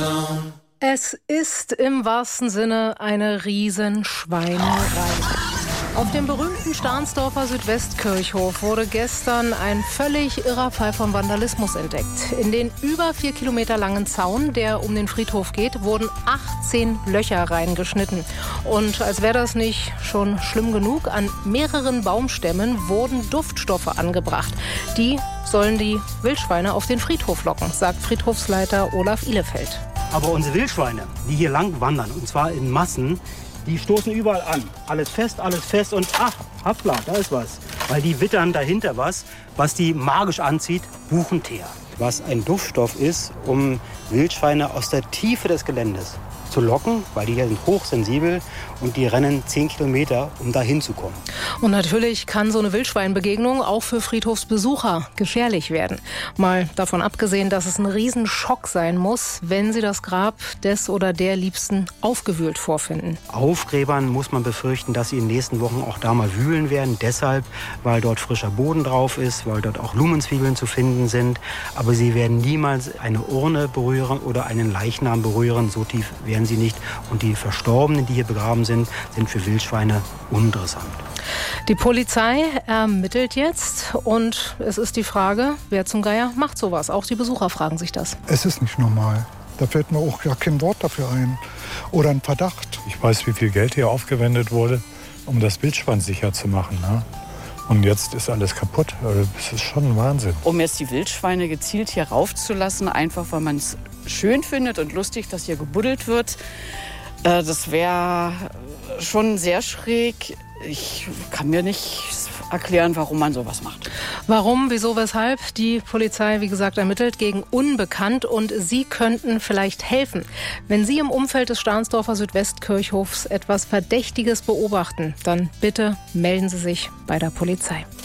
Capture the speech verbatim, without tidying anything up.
Es ist im wahrsten Sinne eine Riesenschweinerei. Auf dem berühmten Stahnsdorfer Südwestkirchhof wurde gestern ein völlig irrer Fall von Vandalismus entdeckt. In den über vier Kilometer langen Zaun, der um den Friedhof geht, wurden achtzehn Löcher reingeschnitten. Und als wäre das nicht schon schlimm genug, an mehreren Baumstämmen wurden Duftstoffe angebracht. Die sollen die Wildschweine auf den Friedhof locken, sagt Friedhofsleiter Olaf Ihlefeld. Aber unsere Wildschweine, die hier lang wandern, und zwar in Massen, die stoßen überall an. Alles fest, alles fest und ach, hoppla, da ist was. Weil die wittern dahinter was, was die magisch anzieht, Buchenteer. Was ein Duftstoff ist, um Wildschweine aus der Tiefe des Geländes zu locken, weil die hier sind hochsensibel und die rennen zehn Kilometer, um da hinzukommen. Und natürlich kann so eine Wildschweinbegegnung auch für Friedhofsbesucher gefährlich werden. Mal davon abgesehen, dass es ein Riesenschock sein muss, wenn sie das Grab des oder der Liebsten aufgewühlt vorfinden. Aufgräbern muss man befürchten, dass sie in den nächsten Wochen auch da mal wühlen werden. Deshalb, weil dort frischer Boden drauf ist, weil dort auch Lumenzwiebeln zu finden sind. Aber sie werden niemals eine Urne berühren oder einen Leichnam berühren. So tief werden sie nicht. Und die Verstorbenen, die hier begraben sind, sind für Wildschweine uninteressant. Die Polizei ermittelt jetzt und es ist die Frage, wer zum Geier macht sowas? Auch die Besucher fragen sich das. Es ist nicht normal. Da fällt mir auch gar kein Wort dafür ein. Oder ein Verdacht. Ich weiß, wie viel Geld hier aufgewendet wurde, um das Wildschwein sicher zu machen. Ne? Und jetzt ist alles kaputt. Das ist schon ein Wahnsinn. Um jetzt die Wildschweine gezielt hier raufzulassen, einfach weil man es schön findet und lustig, dass hier gebuddelt wird, äh, das wäre schon sehr schräg. Ich kann mir nicht erklären, warum man sowas macht. Warum, wieso, weshalb? Die Polizei, wie gesagt, ermittelt gegen Unbekannt und Sie könnten vielleicht helfen. Wenn Sie im Umfeld des Stahnsdorfer Südwestkirchhofs etwas Verdächtiges beobachten, dann bitte melden Sie sich bei der Polizei.